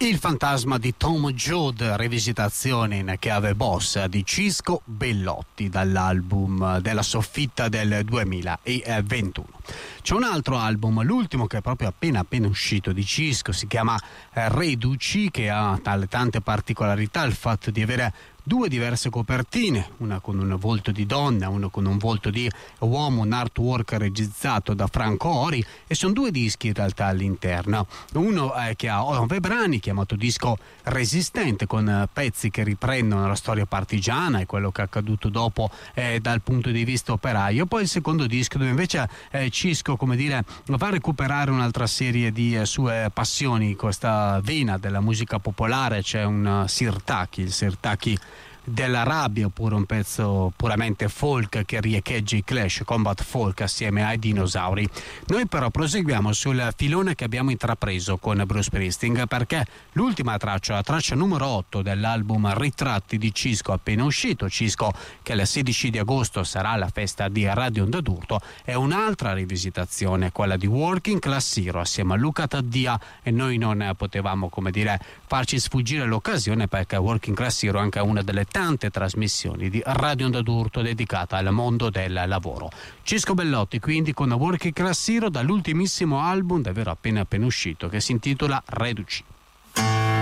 Il fantasma di Tom Joad, rivisitazione in chiave boss di Cisco Bellotti dall'album della soffitta del 2021. C'è un altro album, l'ultimo, che è proprio appena uscito di Cisco, si chiama Reduci, che ha tale tante particolarità, il fatto di avere due diverse copertine, una con un volto di donna, una con un volto di uomo, un artwork regizzato da Franco Ori, e sono due dischi in realtà all'interno. Uno che ha 9 brani, chiamato disco Resistente, con pezzi che riprendono la storia partigiana e quello che è accaduto dopo dal punto di vista operaio. Poi il secondo disco, dove invece Cisco, come dire, va a recuperare un'altra serie di sue passioni, questa vena della musica popolare. C'è un Sirtaki, il Sirtaki della rabbia, oppure un pezzo puramente folk che riecheggia i Clash, combat folk assieme ai dinosauri. Noi però proseguiamo sul filone che abbiamo intrapreso con Bruce Springsteen, perché l'ultima traccia, la traccia numero 8 dell'album Ritratti di Cisco appena uscito, Cisco che il 16 di agosto sarà la festa di Radio Onda d'Urto, è un'altra rivisitazione, quella di Working Class Hero assieme a Luca Taddia, e noi non potevamo, come dire, farci sfuggire l'occasione, perché Working Class Hero è anche una delle tante trasmissioni di Radio Onda d'Urto dedicata al mondo del lavoro. Cisco Bellotti quindi con Working Class Hero dall'ultimissimo album davvero appena uscito, che si intitola Reduci.